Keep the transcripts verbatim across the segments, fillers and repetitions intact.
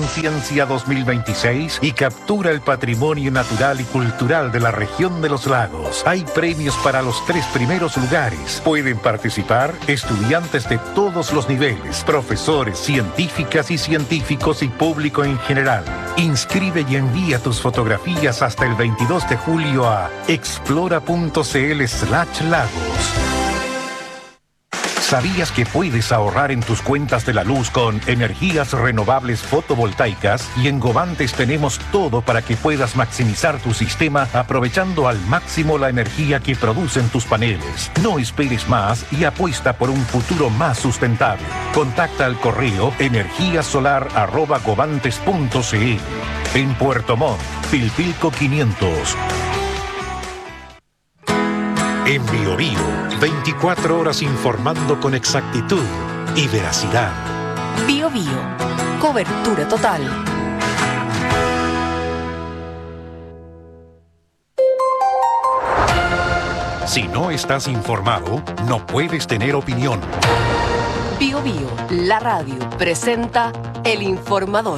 Conciencia dos mil veintiséis y captura el patrimonio natural y cultural de la región de los lagos. Hay premios para los tres primeros lugares. Pueden participar estudiantes de todos los niveles, profesores, científicas y científicos y público en general. Inscribe y envía tus fotografías hasta el veintidós de julio a explora.cl slash lagos. ¿Sabías que puedes ahorrar en tus cuentas de la luz con energías renovables fotovoltaicas? Y en Govantes tenemos todo para que puedas maximizar tu sistema aprovechando al máximo la energía que producen tus paneles. No esperes más y apuesta por un futuro más sustentable. Contacta al correo energíasolar arroba govantes punto cl. En Puerto Montt, Pilpilco quinientos. En Bio Bio, veinticuatro horas informando con exactitud y veracidad. Bio Bio, cobertura total. Si no estás informado, no puedes tener opinión. Bio Bio, la radio, presenta El Informador.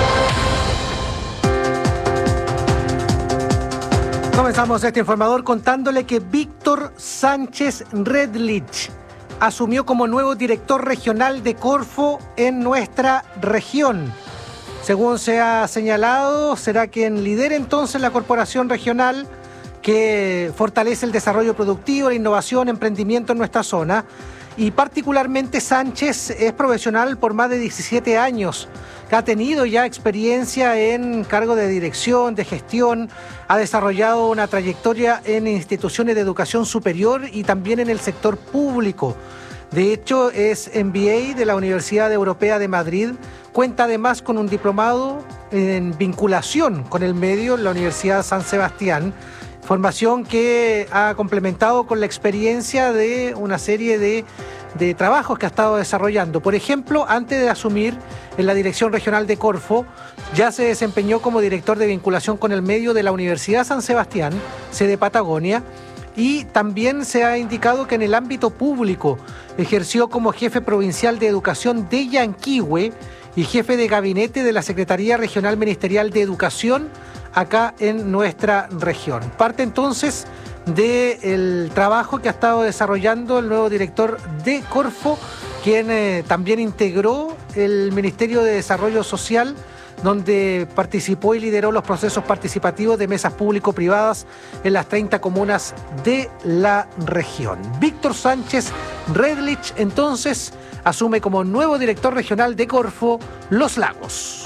Comenzamos este informador contándole que Víctor Sánchez Redlich asumió como nuevo director regional de Corfo en nuestra región. Según se ha señalado, será quien lidere entonces la corporación regional que fortalece el desarrollo productivo, la innovación, emprendimiento en nuestra zona. Y particularmente Sánchez es profesional por más de diecisiete años, que ha tenido ya experiencia en cargo de dirección, de gestión, ha desarrollado una trayectoria en instituciones de educación superior y también en el sector público. De hecho, es M B A de la Universidad Europea de Madrid, cuenta además con un diplomado en vinculación con el medio en la Universidad San Sebastián, formación que ha complementado con la experiencia de una serie de, de trabajos que ha estado desarrollando. Por ejemplo, antes de asumir en la Dirección Regional de Corfo, ya se desempeñó como director de vinculación con el medio de la Universidad San Sebastián, sede Patagonia, y también se ha indicado que en el ámbito público ejerció como jefe provincial de educación de Yanquihue y jefe de gabinete de la Secretaría Regional Ministerial de Educación acá en nuestra región. Parte entonces del trabajo que ha estado desarrollando el nuevo director de Corfo, quien eh, también integró el Ministerio de Desarrollo Social, donde participó y lideró los procesos participativos de mesas público-privadas en las treinta comunas de la región. Víctor Sánchez Redlich, entonces, asume como nuevo director regional de Corfo Los Lagos.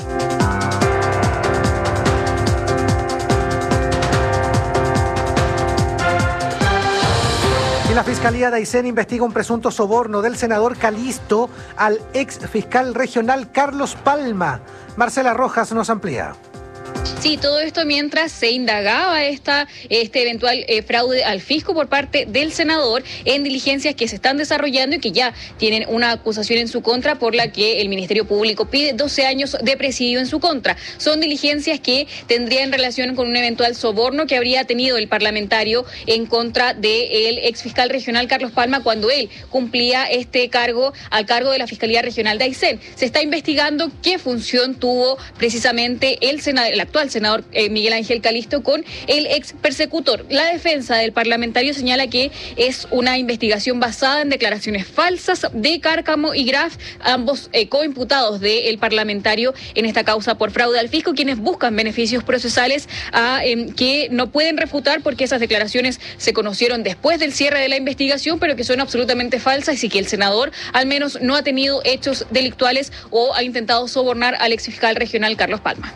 Y la Fiscalía de Aysén investiga un presunto soborno del senador Calisto al ex fiscal regional Carlos Palma. Marcela Rojas nos amplía. Sí, todo esto mientras se indagaba esta, este eventual eh, fraude al fisco por parte del senador en diligencias que se están desarrollando y que ya tienen una acusación en su contra por la que el Ministerio Público pide doce años de presidio en su contra. Son diligencias que tendrían relación con un eventual soborno que habría tenido el parlamentario en contra del exfiscal regional Carlos Palma cuando él cumplía este cargo al cargo de la Fiscalía Regional de Aysén. Se está investigando qué función tuvo precisamente el senador, el actual senador eh, Miguel Ángel Calisto con el ex persecutor. La defensa del parlamentario señala que es una investigación basada en declaraciones falsas de Cárcamo y Graf, ambos eh, coimputados del parlamentario en esta causa por fraude al fisco, quienes buscan beneficios procesales a, eh, que no pueden refutar porque esas declaraciones se conocieron después del cierre de la investigación, pero que son absolutamente falsas y que el senador al menos no ha tenido hechos delictuales o ha intentado sobornar al exfiscal regional Carlos Palma.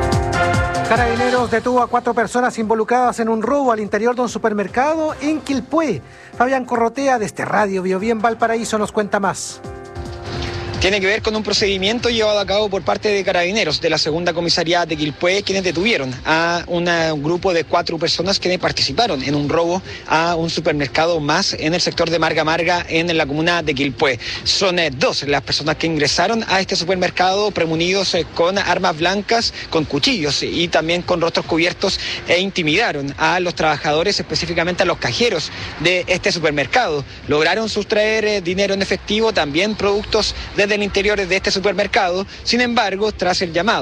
Carabineros detuvo a cuatro personas involucradas en un robo al interior de un supermercado en Quilpué. Fabián Corrotea, desde Radio Biobío en Valparaíso, nos cuenta más. Tiene que ver con un procedimiento llevado a cabo por parte de Carabineros de la segunda comisaría de Quilpué, quienes detuvieron a una, un grupo de cuatro personas que participaron en un robo a un supermercado más en el sector de Marga Marga en la comuna de Quilpué. Son eh, dos las personas que ingresaron a este supermercado premunidos eh, con armas blancas, con cuchillos y también con rostros cubiertos e intimidaron a los trabajadores, específicamente a los cajeros de este supermercado. Lograron sustraer eh, dinero en efectivo, también productos desde el interior de este supermercado. Sin embargo, tras el llamado